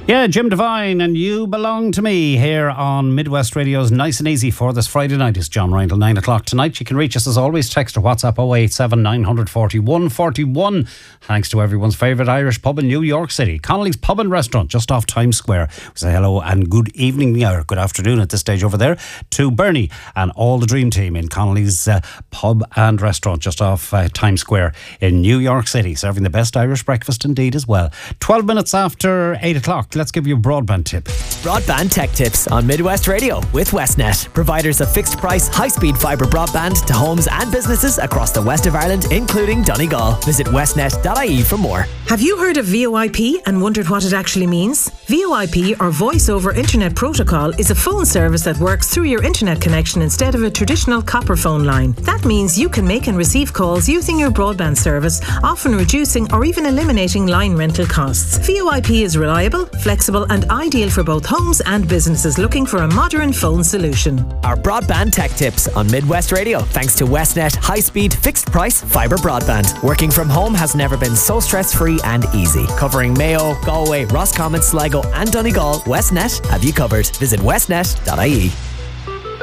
Yeah, Jim Devine and You Belong to Me here on Midwest Radio's Nice and Easy for this Friday night. It's John Ryan till 9 o'clock tonight. You can reach us as always. Text or WhatsApp 087 941 41. Thanks to everyone's favourite Irish pub in New York City, Connolly's Pub and Restaurant, just off Times Square. We say hello and good evening, or good afternoon at this stage over there, to Bernie and all the Dream Team in Connolly's Pub and Restaurant, just off Times Square in New York City, serving the best Irish breakfast indeed as well. 12 minutes after 8 o'clock. Let's give you a broadband tip. Broadband tech tips on Midwest Radio with Westnet, providers of fixed price, high-speed fibre broadband to homes and businesses across the west of Ireland, including Donegal. Visit westnet.ie for more. Have you heard of VoIP and wondered what it actually means? VoIP, or Voice over Internet Protocol, is a phone service that works through your internet connection instead of a traditional copper phone line. That means you can make and receive calls using your broadband service, often reducing or even eliminating line rental costs. VoIP is reliable, flexible and ideal for both homes and businesses looking for a modern phone solution. Our broadband tech tips on Midwest Radio, thanks to Westnet high-speed fixed price fibre broadband. Working from home has never been so stress-free and easy. Covering Mayo, Galway, Roscommon, Sligo and Donegal, Westnet have you covered. Visit westnet.ie.